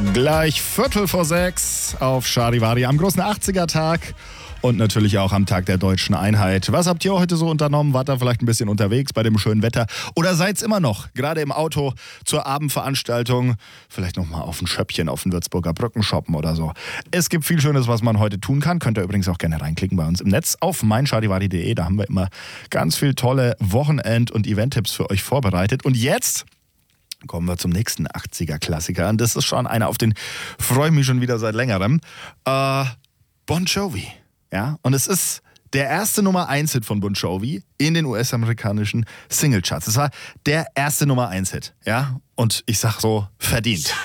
Gleich 6:15 auf Charivari am großen 80er-Tag und natürlich auch am Tag der Deutschen Einheit. Was habt ihr heute so unternommen? Wart ihr vielleicht ein bisschen unterwegs bei dem schönen Wetter? Oder seid's immer noch, gerade im Auto zur Abendveranstaltung, vielleicht nochmal auf ein Schöppchen auf den Würzburger Brücken shoppen oder so? Es gibt viel Schönes, was man heute tun kann. Könnt ihr übrigens auch gerne reinklicken bei uns im Netz auf meincharivari.de. Da haben wir immer ganz viel tolle Wochenend- und Event-Tipps für euch vorbereitet. Und jetzt kommen wir zum nächsten 80er-Klassiker. Und das ist schon einer, auf den freue ich mich schon wieder seit längerem. Bon Jovi. Ja? Und es ist der erste Nummer-1-Hit von Bon Jovi in den US-amerikanischen Singlecharts. Es war der erste Nummer-1-Hit. Ja? Und ich sag so, verdient.